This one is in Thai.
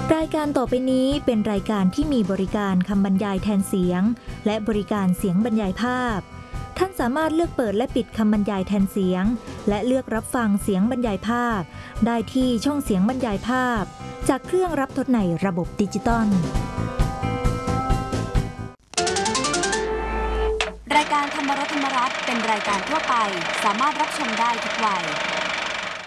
รายการต่อไปนี้เป็นรายการที่มีบริการคำบรรยายแทนเสียงและบริการเสียงบรรยายภาพท่านสามารถเลือกเปิดและปิดคำบรรยายแทนเสียงและเลือกรับฟังเสียงบรรยายภาพได้ที่ช่องเสียงบรรยายภาพจากเครื่องรับทดในระบบดิจิตอลรายการธรรมรัตน์เป็นรายการทั่วไปสามารถรับชมได้ทุกวัย